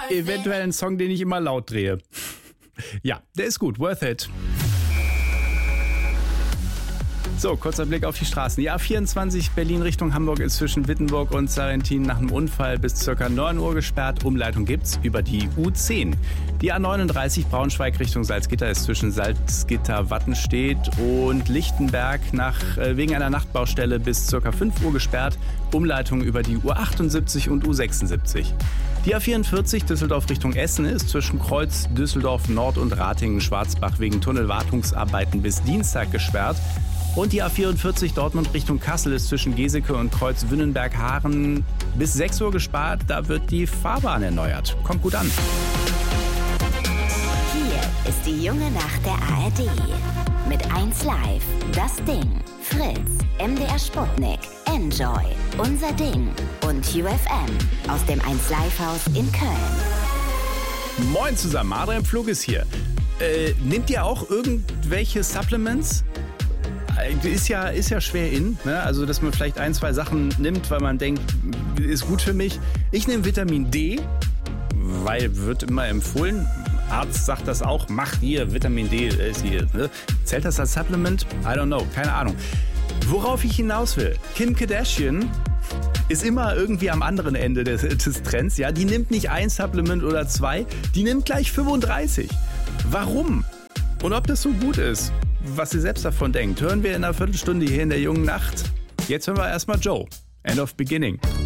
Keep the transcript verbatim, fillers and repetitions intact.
eventuell ein Song, den ich immer laut drehe. Ja, der ist gut. Worth it. So, kurzer Blick auf die Straßen. Die A vierundzwanzig Berlin Richtung Hamburg ist zwischen Wittenburg und Sarrentin nach einem Unfall bis ca. neun Uhr gesperrt. Umleitung gibt's über die U zehn. Die A neununddreißig Braunschweig Richtung Salzgitter ist zwischen Salzgitter-Wattenstedt und Lichtenberg nach, äh, wegen einer Nachtbaustelle bis ca. fünf Uhr gesperrt. Umleitung über die U achtundsiebzig und U sechsundsiebzig. Die A vierundvierzig Düsseldorf Richtung Essen ist zwischen Kreuz, Düsseldorf Nord und Ratingen-Schwarzbach wegen Tunnelwartungsarbeiten bis Dienstag gesperrt. Und die A vierundvierzig Dortmund Richtung Kassel ist zwischen Geseke und Kreuz Wünnenberg-Haaren bis sechs Uhr gesperrt. Da wird die Fahrbahn erneuert. Kommt gut an. Hier ist die junge Nacht der A R D. Mit eins Live, das Ding, Fritz, M D R Sputnik, Enjoy, Unser Ding und U F M aus dem eins Live Haus in Köln. Moin zusammen, Adrian Pflug ist hier. Äh, nehmt ihr auch irgendwelche Supplements? Ist ja, ist ja schwer in, ne? Also dass man vielleicht ein, zwei Sachen nimmt, weil man denkt, ist gut für mich. Ich nehme Vitamin D, weil wird immer empfohlen. Arzt sagt das auch, mach hier, Vitamin D ist hier. Ne? Zählt das als Supplement? I don't know, keine Ahnung. Worauf ich hinaus will, Kim Kardashian ist immer irgendwie am anderen Ende des, des Trends. Ja? Die nimmt nicht ein Supplement oder zwei, die nimmt gleich fünfunddreißig. Warum? Und ob das so gut ist, was ihr selbst davon denkt, hören wir in einer Viertelstunde hier in der jungen Nacht. Jetzt hören wir erstmal Joe. End of Beginning.